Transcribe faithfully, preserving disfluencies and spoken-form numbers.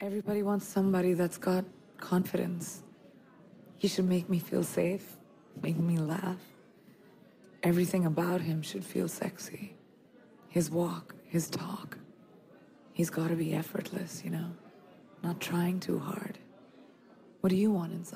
Everybody wants somebody that's got confidence. He should make me feel safe, make me laugh. Everything about him should feel sexy. His walk, his talk. He's got to be effortless, you know? Not trying too hard. What do you want in someone?